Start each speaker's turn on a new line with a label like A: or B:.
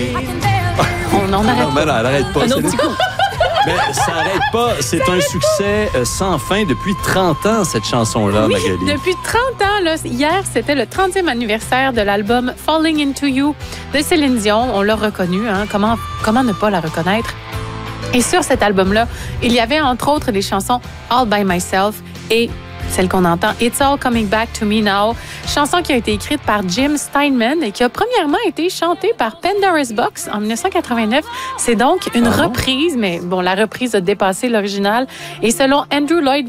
A: On en arrête
B: Non, mais non, elle arrête pas.
A: un autre petit coup.
B: Mais ça n'arrête pas. C'est un succès sans fin depuis 30 ans, cette chanson-là,
A: Oui,
B: Magali.
A: depuis 30 ans. Là, hier, c'était le 30e anniversaire de l'album Falling Into You de Céline Dion. On l'a reconnu. Hein? Comment ne pas la reconnaître? Et sur cet album-là, il y avait entre autres des chansons All By Myself et celle qu'on entend, It's All Coming Back to Me Now, chanson qui a été écrite par Jim Steinman et qui a premièrement été chantée par Pandora's Box en 1989. C'est donc une reprise, mais bon, la reprise a dépassé l'original. Et selon Andrew Lloyd